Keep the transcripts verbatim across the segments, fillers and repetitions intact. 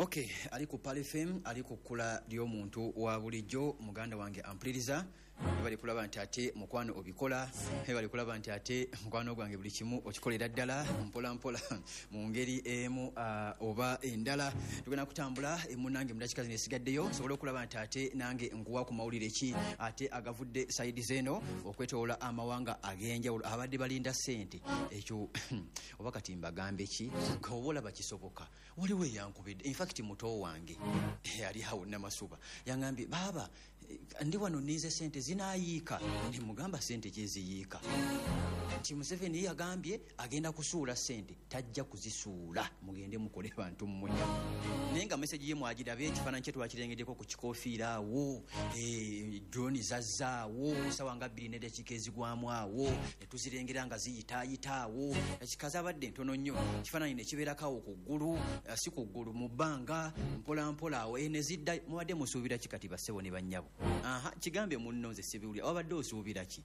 Okay, ali ku Pale F M, ali ku kula ly'omuntu wa bulijjo muganda wange ampuliriza. Bali kulaba nti ate mukwano obikola, bali kulaba nti ate mukwano gwange buli kimu okikolera ddala mpola mpola mu ngeri emu uh, oba endala. Tugenda kutambula emunange mudakika zino esigaddeyo sobola okulaba nti ate nange nkuwa ku mawulire ki ate agavudde sayidi zeno okwetoola amawanga ag'enjawulo abadde balinda ssente ekyo oba kati mbagambe ki obola bakisoboka waliwo eyankubidde. In fact muto wange yali awo namasuba yangambye baba ndi wano nize sente zinayiika. Nimugamba sente kyeziyiika nti Museveni yagambye agenda kusuula sente tajja kuzisuula mugende mukole bantu mmwe. Naye nga message ye mwagirabe ekifaananyi kye twakirengeddeko ku kikofiira awo e, drone zazzaawo sawa nga bbiri n'eddakiika ezigwamu awo ne tuzirengera nga ziyitaayita awo ekikaza abadde ntono nnyo ekifaananyi ne kibeerako ku ggulu si ku ggulu mu bbanga mpola mpola awo e, ne zidda mubadde musuubira ki kati bassebo ne bannyabo. Aha kigambe munno nze sibiwulira wabadde osuubira ki?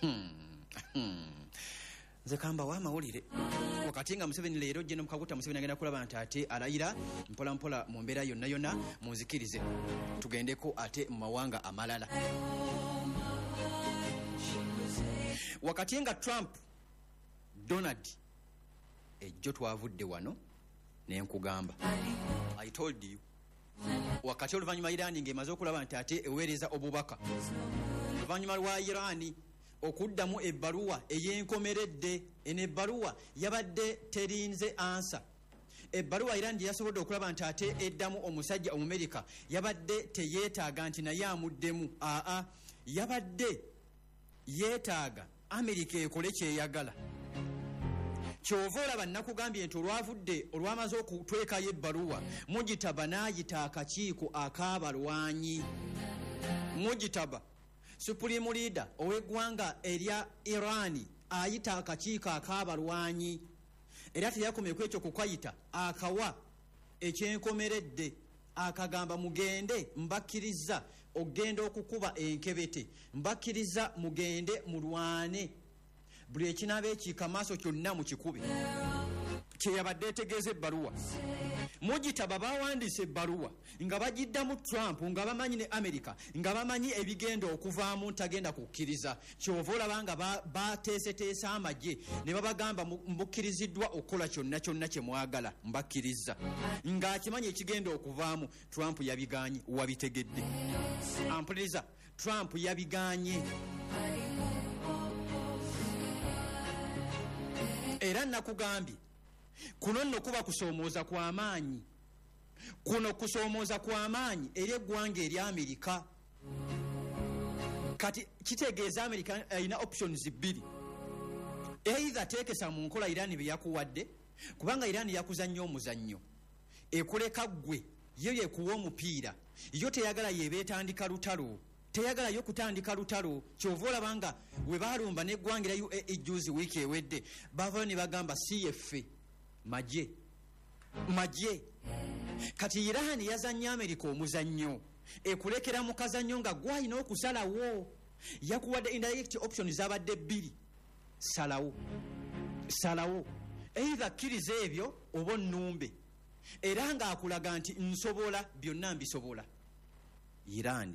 Nze kamba wa mawulire wakati nga Museveni leero jeno mukaguta Museveni agenda kulaba nti ate alayira mpola mpola mu mbeera yonna yonna munzikirize tugendeko ate mu mawanga amalala. Wakati nga Trump Donald ejjo twavudde wano ne nkugamba I told you wakati oluvannyuma Irani ng'emaze okulaba nti ate eweereza obubaka oluvannyuma lwa Irani okuddamu ebbaluwa ey'enkomeredde. Eno ebbaluwa yabadde terinze ansa. Ebbaluwa Irani gye yasobodde okulaba nti ate eddamu omusajja Omumerika yabadde teyeetaaga nti naye amuddemu. Aa yabadde yeetaaga Amerika ekole kyeyagala. Kyova olaba nakugambye nti olwavudde olwamaze okutwekayo ebbaluwa Mujitaba n'ayita akakiiko ak'abalwanyi. Mujitaba Supreme Leader ow'eggwanga erya Irani ayita akakiiko ak'abalwanyi era teyakomeko ekyo kukayita akawa ekyenkomeredde akagamba mugende mbakkiriza ogenda okukuba enkebete mbakkiriza mugende mulwane buli ekinaaba ekiika maaso kyonna mu kikube. Kyeyabadde etegeeza ebbaluwa. Mujitaba bawandiise ebbaluwa nga bagiddamu Trump nga bamanyi ne America nga bamanyi ebigenda okuvaamu ntagenda kukkiriza. Kyova olaba nga bateeseteesa amagye ne babagamba mbukkiriziddwa okukola kyonna kyonna kye mwagala mbakkiriza ng'akimanyi ekigenda okuvaamu. Trump yabiganye wabitegedde. Ampuliriza Trump yabiganye. Era nakugambye kuno nno kuba kusoomooza kwa maanyi. Kuno kusoomooza kwa maanyi eri eggwanga erya Amerika. Kati kitegeeza Amerika erina options bbiri. Either teekesa mu nkola Irani bye yakuwadde kubanga Irani yakuza nnyo omuzannyo ekuleka ggwe yo yekuwa omupiira yo teyagala yebeetandika lutalo teyagala yo kutandika lutalo. Kyova olaba nga we baalumba n'eggwanga erya U A E juzi wiiki ewedde bavayo ne bagamba C F A maje maje. Kati Irani yazanya Amerika omuzannyo ekulekera mu kazannyo nga gwalina okusalawo. Yakuwadde indirect options zabadde bbiri. Salawo salawo either kkiriza ebyo oba nnumbe era ng'akulaga nti nsobola byonna mbisobola. Irani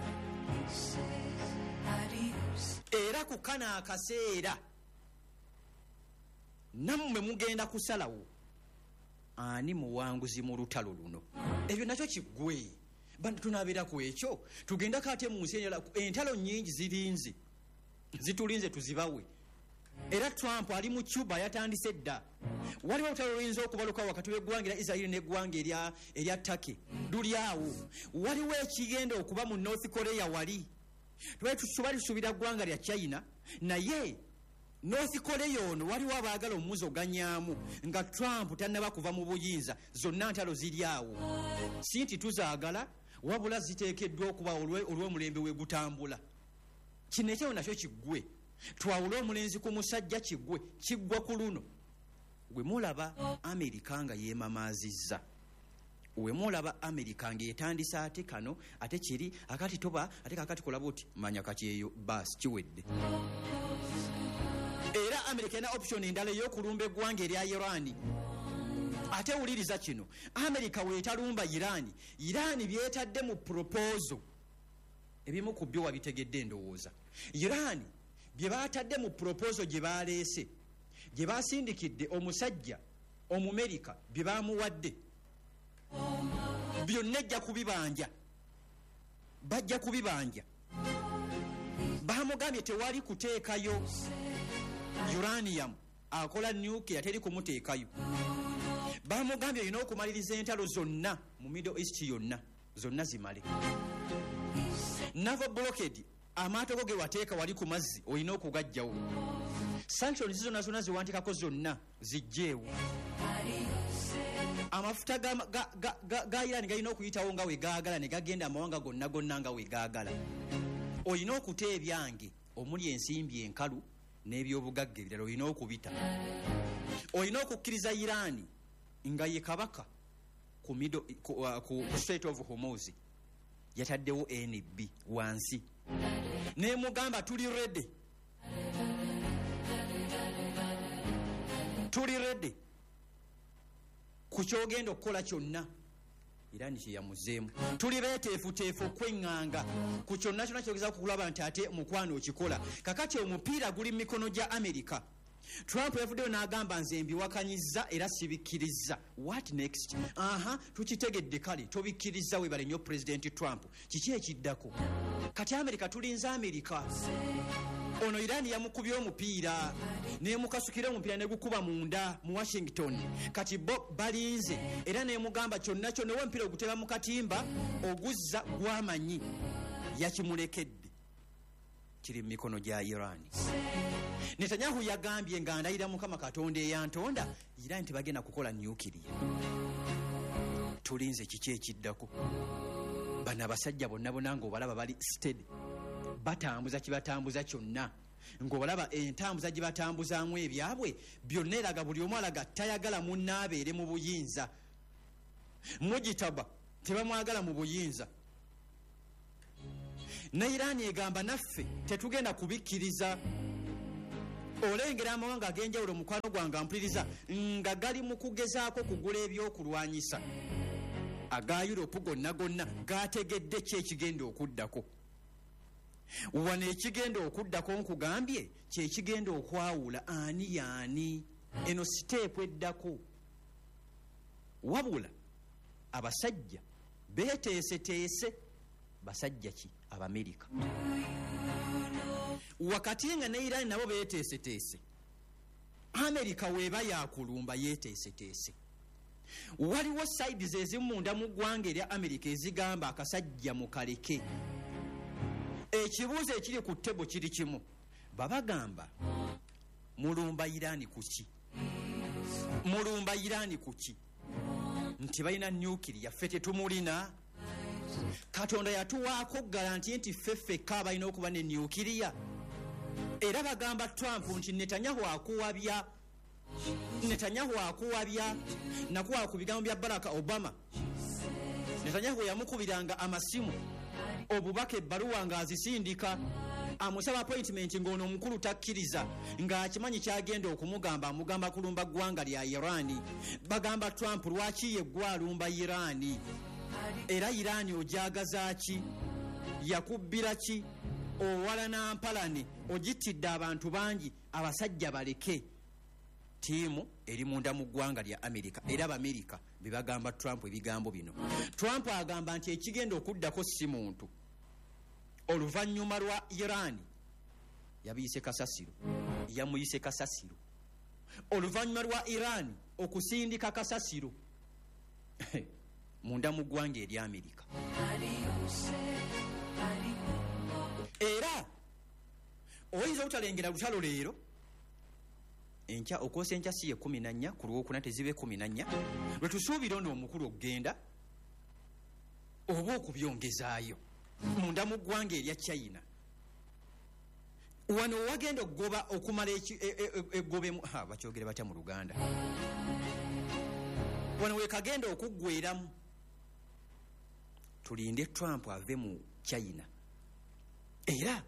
era ku kana akaseera nammwe mugenda kusalawo ani muwanguzi mu lutalo luno. Ebyo nakyo kiggwe bantu tunaabeera ku ekyo tugenda kate mu nsi enjala entalo nnyingi zirinze zitulinze tuzibawe. Era Trump ali mu Cuba yatandise dda. Waliwo olutalo luyinza okubaluka wakati w'eggwanga erya Israel n'eggwanga erya erya Turkey luli awo. Waliwo ekigenda okuba mu North Korea wali tubali tusuubira ggwanga lya China naye North Korea ono waliwo abaagala omuzoganyaamu nga Trump tannaba kuva mu buyinza. Zonna ntalo ziri awo si nti tuzaagala wabula ziteekeddwa okuba olw'omulembe we gutambula. Kino ekyo nakyo kiggwe. Twawula omulenzi ku musajja kiggwe kiggwa ku luno. Gwe mulaba Amerika nga yeemamaazizza. We mulaba Amerika nga etandisa ate kano ate kiri akati toba ate kakati kolaba oti manya kati eyo baasi kiwedde. Era Amerika ena option endala ey'okulumba eggwanga erya Irani. ate wuliriza kino, America weetalumba Iran, Iran byetadde mu proposal ebimu ku byo wabitegedde ndowooza. Iran bye baatadde mu proposal gye baleese, gye basindikidde omusajja Omumerika bye bamuwadde, byonna ejja kubibanja, bajja kubibanja. Bamugambye tewali kuteekayo uranium akola nuclear, teri kumuteekayo. Bamugambye olina okumaliriza entalo zonna mu Middle East yonna, zonna zimale. Naval blockade, amaato go ge wateeka wali ku mazzi olina okugajjawo. Sanctions zonna zonna ziwantikako zonna zijjeewo. Amafuta ga, ga, ga, ga, ga Iran galina okuyitawo nga we gaagala ne gagenda amawanga gonna gonna nga we gaagala. Olina okuta ebyange omuli ensimbi enkalu n'ebyobugagga ebirala olina okubita. Olina okukkiriza Iran nga ye kabaka ku, middle, ku, uh, ku Strait of Hormuz yataddewo N B wansi ne mugamba tuli ready, tuli ready ku kyogenda okukola kyonna. Iran kyeyamuzeemu, tuli beeteefuteefu okweŋŋanga ku kyonna kyonna kyogeza kukulaba nti ate mukwano okikola. Kakati omupiira guli mu mikono gya America. Trump yavuddeyo n'agamba nze mbiwakanyizza era sibikkiriza. What next? Aha, tukitegedde kale, tobikkiriza webale nnyo President Trump. Kiki ekiddako? Kati America tulinze America. Ono Iran yamukubye omupiira nemukasukira omupiira ne gukuba munda mu Washington. Kati bo balinze era nemugamba kyonna kyonna w'omupiira oguteba mu katimba oguzza gwamanyi yakimulekedde kiri mu mikono gya Iran. Netanyahu yagambye nga ndayira Mukama Katonda eyantonda Iran tebagenda kukola nuclear. Tulinze kiki ekiddako? Bano abasajja bonna bonna ng'obalaba bali steady, batambuza kibatambuza kyonna, ng'obalaba entambuza gye batambuzaamu ebyabwe byonna eraga buli omu alaga tayagala munnaabeere mu buyinza. Mujitaba tebamwagala mu buyinza. Ne Iran egamba naffe tetugenda kubikkiriza. Olengera amawanga ag'enjawulo mukwano gwange ampuliriza nga gali mu kugezaako kugula ebyokulwanyisa aga Europe gonna gonna gategedde ki ekigenda okuddako. Wano ekigenda okuddako nkugambye kye kigenda okwawula ani yaani. Eno siteepu eddako. Wabula abasajja beeteeseteese. Basajja ki? Abamerika. Wakati nga ne Iran nabo beeteeseteese, Amerika weeba yakulumba yeeteeseteese. Waliwo sides ezimu munda mu ggwanga erya Amerika ezigamba akasajja mukaleke. Ekibuuzo ekiri ku ttebo kiri kimu. Babagamba mulumba Iran kuki? Mulumba Iran kuki? Nti balina nuclear, ffe tetumulina. Katonda yatuwaako garanti nti ffe ffekka balina okuba ne nuclear. Era bagamba Trump nti Netanyahu akuwabya. Netanyahu akuwabya. Nakuwa ku bigambo bya Barack Obama. Netanyahu yamukubiranga amasimu obubaka ebbaluwa ng'azisindika, amusaba appointment ng'ono omukulu takkiriza, ng'akimanyi kyagenda okumugamba, amugamba kulumba ggwanga lya Iran. Bagamba Trump lwaki ye gwalumba Iran? Era Iran ojagaza ki? Yakubbira ki? Owala nampalane ogitidde abantu bangi, abasajja baleke. Tiimu eri munda mu ggwanga lya Amerika, era Abamerika bebagamba Trump ebigambo bino. Trump agamba nti ekigenda okuddako si muntu. Oluvannyuma lwa Iran yabiyise kasasiro, yamuyise kasasiro. Oluvannyuma lwa Iran okusindika kasasiro munda mu ggwanga eri Amerika. Era oyinza obutalengera lutalo leero enkya okwosa enkya si ye kumi na nnya ku lwokuna tezibe kumi na nnya lwe tusuubira ono omukulu okugenda oba okubyongezaayo munda mu ggwanga erya China. Wano wagenda okugoba okumala eggobemu ha bakyogere batya mu Luganda. Wano wekagenda okuggweramu. Tulinde Trump ave mu China. Era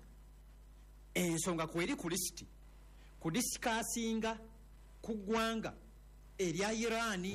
ensonga kweri ku lisiti kudisikasinga ku ggwanga erya Irani.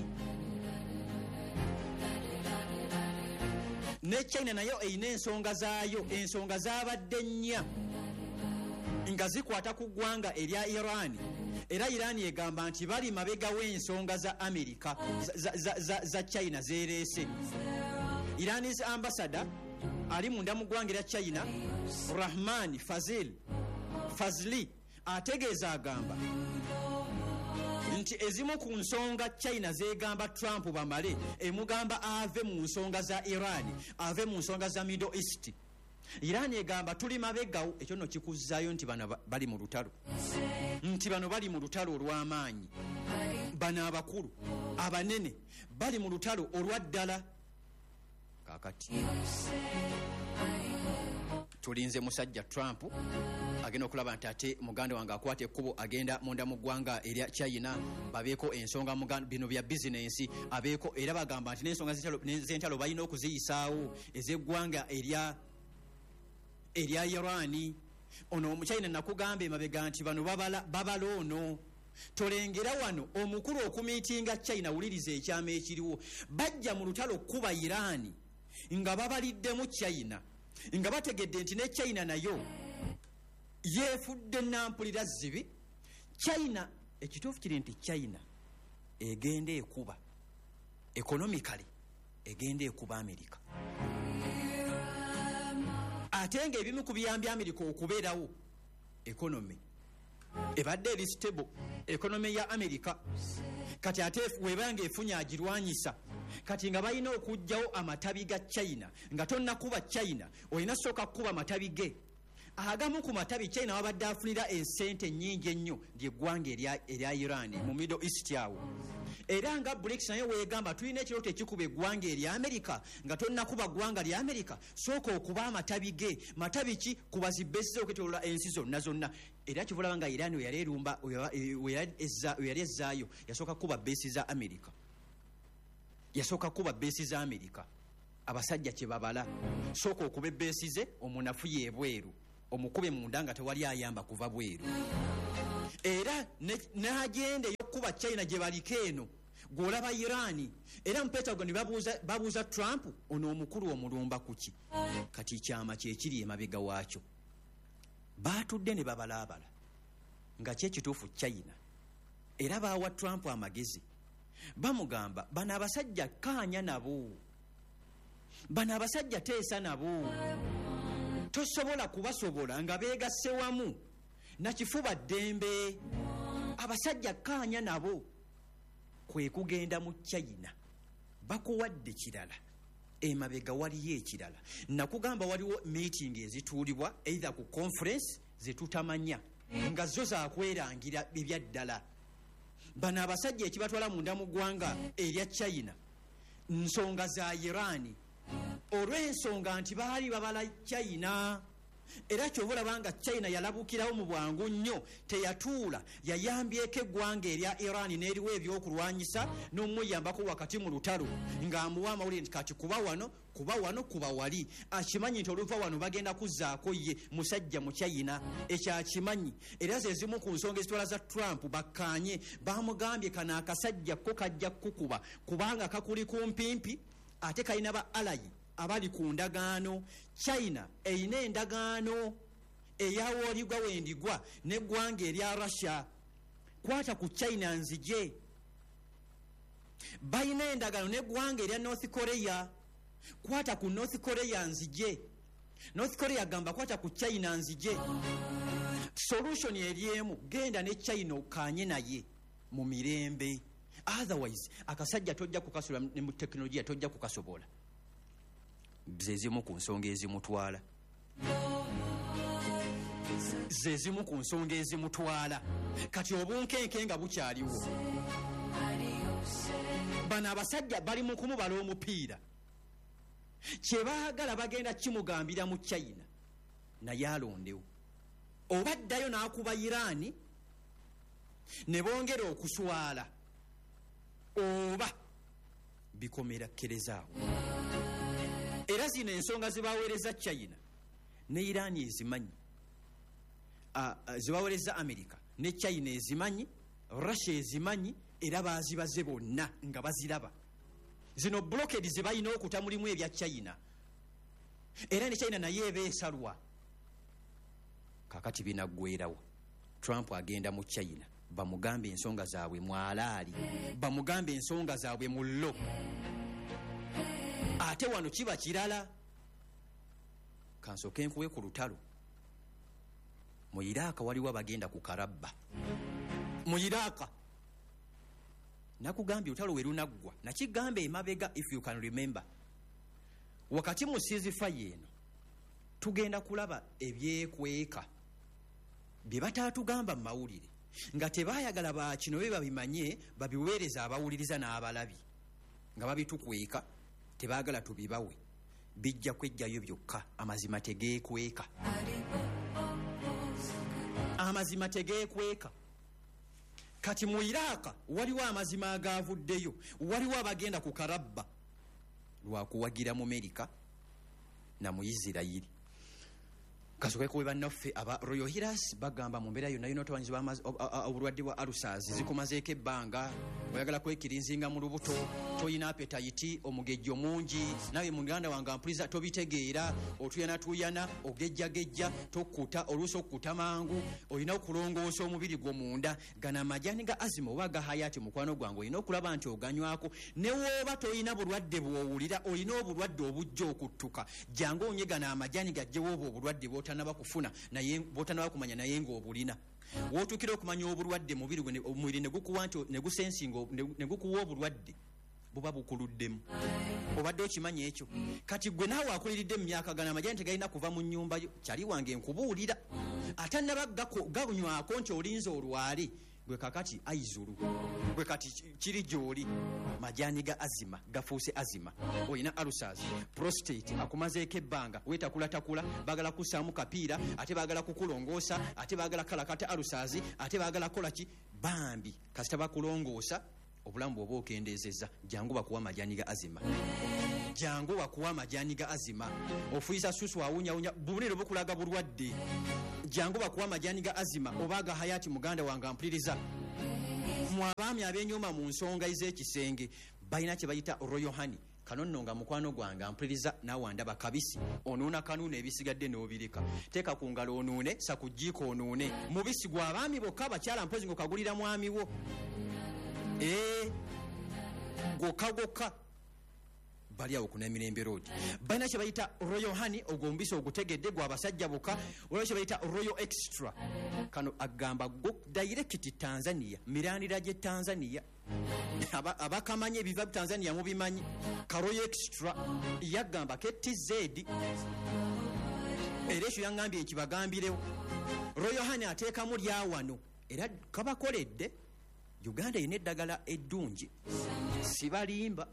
Ne China nayo eyina ensonga zaayo, ensonga zabadde nnya nga zikwata ku ggwanga erya Irani. Era Irani egamba nti bali mabega w'ensonga za Amerika za, za, za, za China zereese. Irani's ambassador ali munda mu ggwanga erya China, Rahman Fazil Fazli, ategeeza agamba nti ezimu ku nsonga China zegamba Trump bamale, emugamba ave mu nsonga za Iran, ave mu nsonga za Middle East. Iran egamba tuli mabegawo, ekyo no kikuzzaayo nti bano bali mu lutalo, nti bano bali mu lutalo olw'amaanyi, bano abakulu abanene bali mu lutalo olwa ddala. Kakati tulinze musajja Trump agenda okulaba nti ate muganda wange akwata ekkubo agenda munda mu ggwanga erya China, babeeko ensonga muganda bino bya bizinensi abeeko, era bagamba nti n'ensonga z'entalo balina okuziyisaawo ez'eggwanga erya erya Irani. Ono omuchina nakugamba emabega nti bano babala babala ono. Tolengera wano omukulu okumiitinga China, wuliriza ekyama ekiriwo, bajja mu lutalo kuba Irani nga babaliddemu China, nga bategedde nti ne China nayo yeefudde nampulira zibi. China ekituufu kiri nti China egenda ekuba economically, egenda ekuba America. Ate nga ebimu ku biyambye America okubeerawo economy ebadde eri stable, economy ya America. Kati ate webanga efunya agirwanyisa, kati nga balina okugjawo amatabi ga China, nga tonna kuba China olina soka kuba matabi ge. Agamu ku matabi China wabadde afunira ensente nnyingi ennyo ly'eggwanga erya Iran mu Middle East awo. Era nga BRICS nayo weegamba tulina ekirooto ekikuba eggwanga erya America, nga tonna kuba ggwanga lya America, sooka okuba amatabi ge. Matabi ki? Kuba zibbesiza okwetoolola ensi zonna zonna. Era kivulaba nga Iran yali erumba yali ezzaayo, yasooka kuba beesi za America, yasooka kuba beesi za America. Abasajja kye babala, sooka okuba beesi ze, omunafu yeebweru, omukube munda nga tewali ayamba kuva bweru. Era n'agenda ey'okuba China gye baliko eno, gw'olaba Irani. Era mu Pentagon babuuza, babuuza Trump ono omukulu omulumba kuki? Kati kyama kyekiri emabega waakyo. Baatudde ne babalaabala nga kyekituufu China. Era baawa Trump amagezi, bamugamba bano abasajja kaanya nabo, bano abasajja teesa nabo, tosobola kubasobola nga beegasse wamu na kifuba ddembe. Abasajja kaanya nabo. Kwe kugenda mu China bakuwadde kirala, emabega waliyo ekirala. Nakugamba waliwo meeting ezituulibwa either ku conference zetutamanya nga zo zakwerangira ebyaddala. Bano abasajja ekibatwala munda mu ggwanga erya China nsonga za Irani, olw'ensonga nti baali babala China. Era kyobulabanga China yalabukirawo mu bwangu nnyo, teyatuula, yayambyeko eggwanga erya Iran n'eriwo ebyokulwanyisa n'omuyambako wakati mu lutalo, ng'amuwa amawulire nti kati kuba wano kuba wano kuba wali. Akimanyi nti oluva wano bagenda kuzzaako ye musajja mu China, ekyakimanyi. Era ze zimu ku nsonga ezitwala za Trump bakkaanye, bamugambye kano akasajja ko kajja kukuba kubanga kakuli ku mpimpi, ate kalina ba alayi abali ku ndagaano. China eyina endagaano eyawoolibwa wendigwa n'eggwanga erya Russia. Kwata ku China nzije. Bayina endagaano n'eggwanga erya North Korea. Kwata ku North Korea nzije. North Korea gamba kwata ku China nzije. Solution eriemu, genda ne China okanye naye mu mirembe. Otherwise akasajja tojja kukasula ne mu teknolojia tojja kukasobola. Zezimu ku nsonga ezimutwala, zezimu ku nsonga ezimutwala. Kati obunkenke nga bukyaliwo. Bano abasajja bali mu kumubala omupiira, kye baagala bagenda kimugambira mu China naye alondewo. Oba ddayo n'akuba Irani ne bongera okuswala, oba bikomera kkerezaawo. Era zino ensonga zibaweereza China ne Iran ezimanyi, uh, uh, zibaweereza America ne China ezimanyi, Russia ezimanyi, era bazibaze bonna nga baziraba. Zino blockade ze balina okuta mulimu ebya China era ne China naye ebeesalwa. Kakati binaggwerawo. Trump agenda mu China bamugambe ensonga zaabwe mwalaali, bamugambe ensonga zaabwe mullo. Ate wano kiba kirala. Kansooke nkuwe ku lutalo. Mu Iraq waliwo abagenda ku Karabba. Mu Iraq nakugambye olutalo we lunaggwa, nakigambe emabega if you can remember. Wakati mu ceasefire eno tugenda kulaba ebyekweka bye bataatugamba mu mawulire nga tebaayagala bakino be babimanye babiweereza abawuliriza n'abalabi nga babitukweka tebaagala tubibawe, bijja kwejjayo byokka. Amazima tegeekweka, amazima tegeekweka. Kati mu Iraq waliwo amazima agaavuddeyo, waliwo abagenda ku Karabba lwakuwagira mu Amerika na mu Isirayiri. Kasooke kuwe bannaffe aba Royal Healers bagamba mu mbeera yonna y'onootawanyizibwa obulwadde bwa alusazi zikumazeeko ebbanga, oyagala kwekirinzinga mu lubuto, toyina appetite, omugejjo mungi, nawe muganda wange ampuliza tobitegeera, otuyanatuyana, ogejjagejja, tokkuta, oluusi okkuta mangu, olina okulongoosa omubiri gwo munda. Gano amajaani ga azima oba ga hayati mukwano gwange olina okulaba nti oganywako. Ne wooba toyina bulwadde bw'owulira, olina obulwadde obujja okuttuka, jangu onye gano amajaani gajjewo obwo obulwadde bw'otanaba kufuna naye bw'otanaba kumanya naye ng'obulina. Wootuukira okumanya obulwadde mubiri gwe omubiri ne gukuwa nti ne gusensinga ne gukuwa obulwadde buba bukuluddemu. Obadde okimanyi ekyo? Kati gwe naawe akuliridde mu myaka gana amajaani tegalina kuva mu nnyumba yo. Kyali wange nkubuulira atannaba ganywako nti olinza olwale gwe kakati aizulu gwe kati kiri gy'oli. Majaani ga azima gafuuse azima, olina alusas, prostate akumazeeko ebbanga, weetakulatakula, baagala kussaamu kapiira, ate baagala kukulongoosa, ate baagala kalakata alusas, ate baagala kolaki bambi. Kasita bakulongoosa obulamu bw'oba okendeezezza, jangu bakuwa majaani ga azima, jangu bakuwa majaani ga azima. Ofuisa susu awunyawunya bubonero bukulaga bulwadde, jangu bakuwa majaani ga azima oba ga hayati muganda wange ampuliriza. Mu abaami ab'ennyuma mu nsonga ez'ekisenge balina kye bayita Royal Honey. Kano nno nga mukwano gwange ampuliriza naawe andaba kabisi, onuuna kanuuna ebisigadde n'obireka. Teeka ku ngalo onuune, sa ku jjiiko onuune. Mubisi gwa abaami bokka, abakyala mpozi ng'okagulira mwami wo. Ee gokka gokka bali awo ku Namirembe Road. Balina kye bayita Royal Honey, ogwo omubisi ogutegedde gwa abasajja bokka. Waliwo kye bayita Royal Extra, kano agamba go direct Tanzania, mirandira gye Tanzania. Abakamanye ebiva Tanzania mubimanyi. Ka Royal Extra yagamba ke T Z era ekyo yangambye ekibagambirewo. Royal Honey ateekamu lyawano era kabakoledde. Uganda yina eddagala eddungi, sibalimba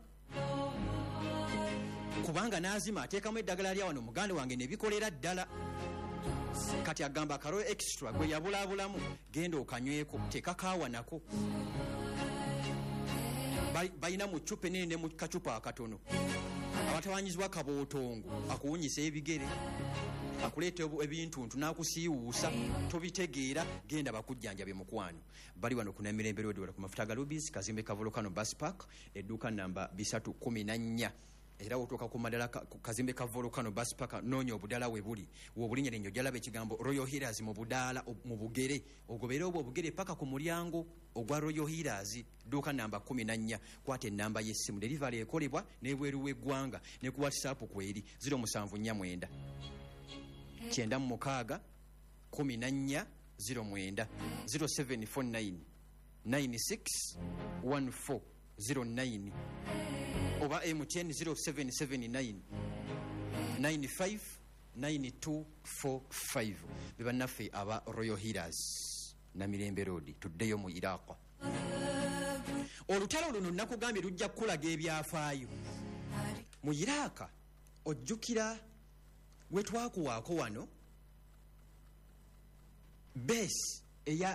kubanga n'azima ateekamu eddagala lya wano muganda wange ne bikolera ddala. Kati agamba akaro extra gwe yabulaabulamu genda okanyweko, tekakaawa nako. Balina mu ccupa enene ne mu kacupa akatono. Abatawanyizibwa kabootongo akuwunyisa ebigere, akuleeta ebintuntu n'akusiiwuusa, tobitegeera, genda bakujjanjabye mukwano. Bali wano ku Namirembe Road wala ku mafuta ga Rubis, kazimbe ka Volcano Bus Park, edduuka namba bisatu kumi na nnya. Era otuuka ku madala kazimbe ka Volcano Bus Park, noonya obudala we buli. Wobulinya nnyo jalaba ekigambo Royal Healers mu budala mu bugere. Ogobeera obwo obugere paka ku mulyango ogwa Royal Healers, dduuka namba kumi na nnya. Kwata ennamba y'essimu, delivery ekolebwa n'ebweru w'eggwanga, ne ku WhatsApp kweri zero musanvu nnya mwenda kyenda mu mukaaga kumi na nnya zero mwenda zero seven four nine nine six one four zero nine oba M T N zero seven seven nine nine five nine two four five. Bebannaffe aba Royal Healers Namirembe Road, tuddeyo mu Iraq. Olutalo luno nakugambye lujja kukulaga ebyafaayo mu Iraq. Ojjukira we twakuwaako wano base eya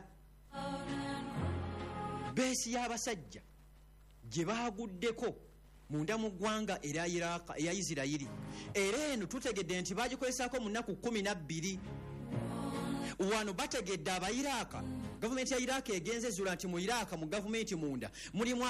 base y'abasajja gye baaguddeko munda mu ggwanga erya Iraq eya Isirayiri. Era eno tutegedde nti baagikolesaako mu nnaku kkumi na bbiri. Wano bategedde Abayiraaka gavumenti ya iraq egenze ezula nti mu iraq mu gavumenti munda mulimu